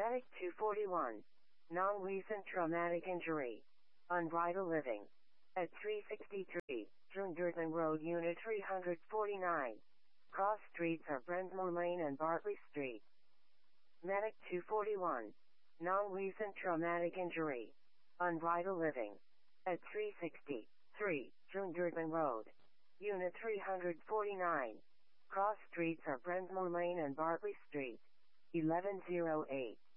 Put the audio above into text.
Medic 241. Non-recent traumatic injury. Unbridled living. At 363, Drumderton Road, Unit 349. Cross streets are Brensmore Lane and Bartley Street. Medic 241. Non-recent traumatic injury. Unbridled living. At 363, Drumderton Road. Unit 349. Cross streets are Brensmore Lane and Bartley Street. 1108.